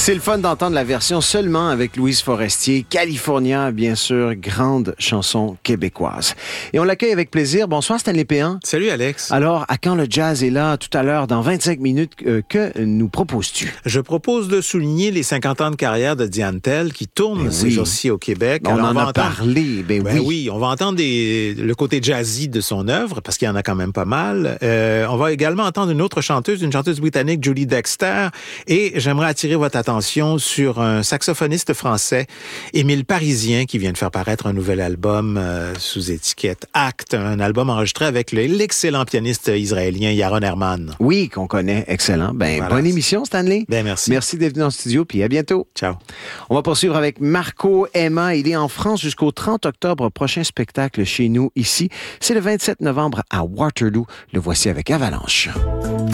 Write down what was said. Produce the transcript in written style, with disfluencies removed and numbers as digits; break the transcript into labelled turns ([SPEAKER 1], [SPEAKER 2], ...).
[SPEAKER 1] C'est le fun d'entendre la version seulement avec Louise Forestier. California, bien sûr, grande chanson québécoise. Et on l'accueille avec plaisir. Bonsoir Stanley Péan.
[SPEAKER 2] Salut Alex.
[SPEAKER 1] Alors, à quand le jazz est là tout à l'heure, dans 25 minutes, que nous proposes-tu?
[SPEAKER 2] Je propose de souligner les 50 ans de carrière de Diane Tell qui tourne ces jours-ci au Québec.
[SPEAKER 1] On en a parlé,
[SPEAKER 2] oui, on va entendre le côté jazzy de son œuvre, parce qu'il y en a quand même pas mal. On va également entendre une chanteuse britannique, Julie Dexter, et j'aimerais attirer votre attention sur un saxophoniste français, Émile Parisien, qui vient de faire paraître un nouvel album sous étiquette Act, un album enregistré avec l'excellent pianiste israélien Yaron Herman.
[SPEAKER 1] Oui, qu'on connaît, excellent. Voilà. Bonne émission, Stanley.
[SPEAKER 2] Merci.
[SPEAKER 1] Merci d'être venu dans le studio, puis à bientôt.
[SPEAKER 2] Ciao.
[SPEAKER 1] On va poursuivre avec Marco Emma. Il est en France jusqu'au 30 octobre. Prochain spectacle chez nous, ici. C'est le 27 novembre à Waterloo. Le voici avec Avalanche.